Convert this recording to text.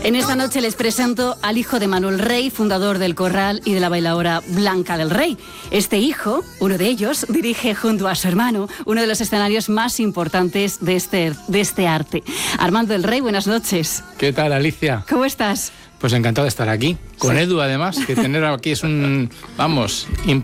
En esta noche les presento al hijo de Manuel Rey, fundador del Corral y de la bailaora Blanca del Rey. Este hijo, uno de ellos, dirige junto a su hermano uno de los escenarios más importantes de este arte. Armando del Rey, buenas noches. ¿Qué tal, Alicia? ¿Cómo estás? Pues encantado de estar aquí, con Sí. Edu además, que tener aquí es un, vamos,